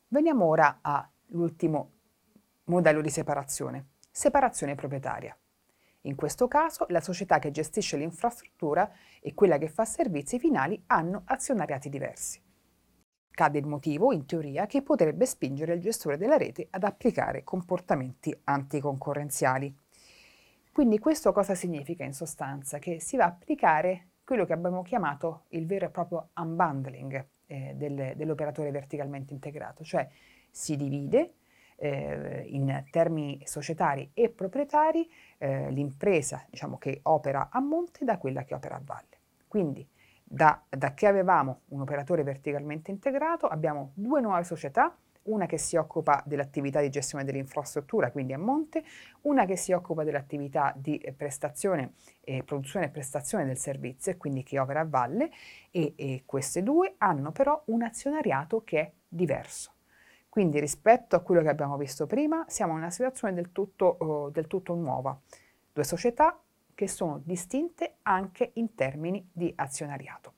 Veniamo ora all'ultimo modello di separazione proprietaria. In questo caso la società che gestisce l'infrastruttura e quella che fa servizi finali hanno azionariati diversi. Cade il motivo, in teoria, che potrebbe spingere il gestore della rete ad applicare comportamenti anticoncorrenziali. Quindi questo cosa significa in sostanza? Che si va a applicare quello che abbiamo chiamato il vero e proprio unbundling dell'operatore verticalmente integrato, cioè si divide in termini societari e proprietari l'impresa, diciamo, che opera a monte da quella che opera a valle. Quindi da che avevamo un operatore verticalmente integrato abbiamo due nuove società, una che si occupa dell'attività di gestione dell'infrastruttura, quindi a monte, una che si occupa dell'attività di prestazione, produzione e prestazione del servizio e quindi che opera a valle e queste due hanno però un azionariato che è diverso. Quindi rispetto a quello che abbiamo visto prima siamo in una situazione del tutto nuova, due società che sono distinte anche in termini di azionariato.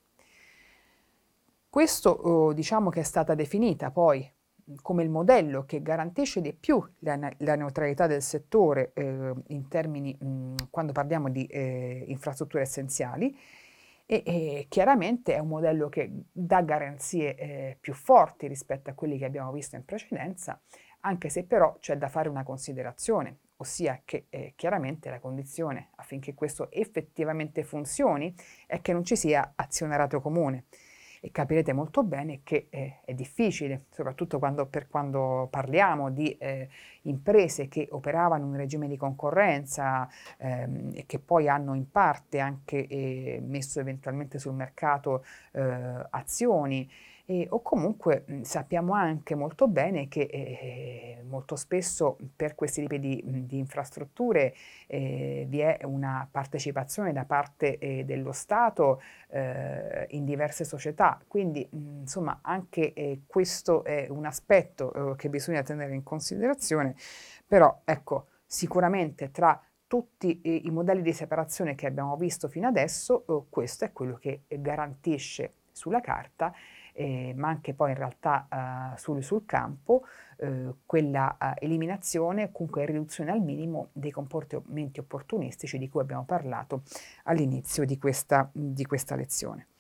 Questo diciamo che è stata definita poi come il modello che garantisce di più la neutralità del settore in termini quando parliamo di infrastrutture essenziali e chiaramente è un modello che dà garanzie più forti rispetto a quelli che abbiamo visto in precedenza, anche se però c'è da fare una considerazione, ossia che chiaramente la condizione affinché questo effettivamente funzioni è che non ci sia azionariato comune. E capirete molto bene che è difficile, soprattutto quando parliamo di imprese che operavano in un regime di concorrenza e che poi hanno in parte anche messo eventualmente sul mercato azioni o comunque sappiamo anche molto bene che molto spesso per questi tipi di infrastrutture vi è una partecipazione da parte dello Stato in diverse società, quindi insomma anche questo è un aspetto che bisogna tenere in considerazione, però ecco sicuramente tra tutti i modelli di separazione che abbiamo visto fino adesso, questo è quello che garantisce sulla carta ma anche poi in realtà sul campo, quella eliminazione o comunque riduzione al minimo dei comportamenti opportunistici di cui abbiamo parlato all'inizio di questa lezione.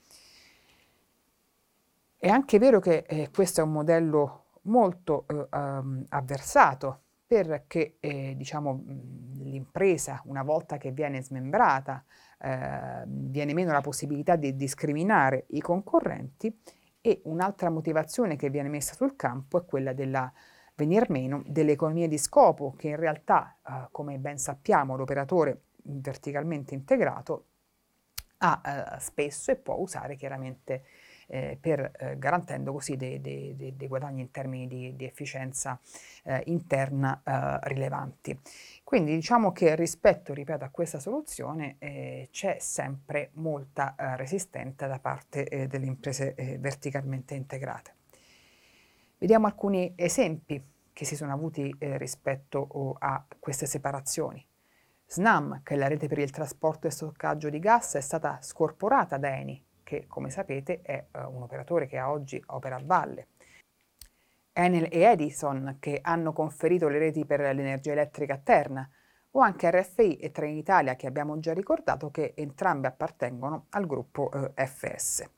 È anche vero che questo è un modello molto avversato perché diciamo, l'impresa una volta che viene smembrata viene meno la possibilità di discriminare i concorrenti e un'altra motivazione che viene messa sul campo è quella della venir meno delle economie di scopo che in realtà, come ben sappiamo, l'operatore verticalmente integrato ha spesso e può usare chiaramente garantendo così dei guadagni in termini di efficienza interna rilevanti. Quindi diciamo che rispetto, ripeto, a questa soluzione c'è sempre molta resistenza da parte delle imprese verticalmente integrate. Vediamo alcuni esempi che si sono avuti rispetto a queste separazioni. Snam, che è la rete per il trasporto e stoccaggio di gas, è stata scorporata da Eni, che come sapete è un operatore che a oggi opera a valle. Enel e Edison, che hanno conferito le reti per l'energia elettrica a Terna, o anche RFI e Trenitalia, che abbiamo già ricordato che entrambe appartengono al gruppo FS.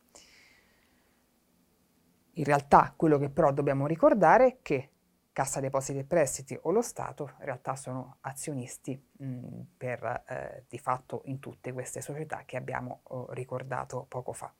In realtà quello che però dobbiamo ricordare è che Cassa Depositi e Prestiti o lo Stato in realtà sono azionisti di fatto in tutte queste società che abbiamo ricordato poco fa.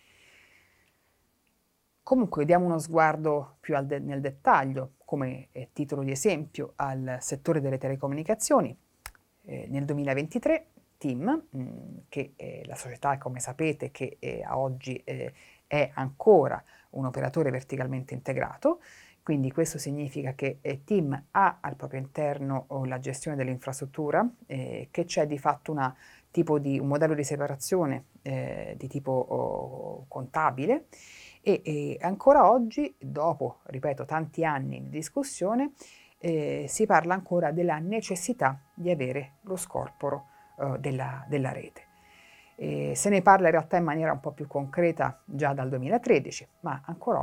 Comunque diamo uno sguardo più nel dettaglio, come titolo di esempio, al settore delle telecomunicazioni. Nel 2023 TIM, che è la società, come sapete, che a oggi è ancora un operatore verticalmente integrato, quindi questo significa che TIM ha al proprio interno la gestione dell'infrastruttura, che c'è di fatto un modello di separazione di tipo contabile e ancora oggi, dopo, ripeto, tanti anni di discussione, si parla ancora della necessità di avere lo scorporo della rete. Se ne parla in realtà in maniera un po' più concreta già dal 2013, ma ancora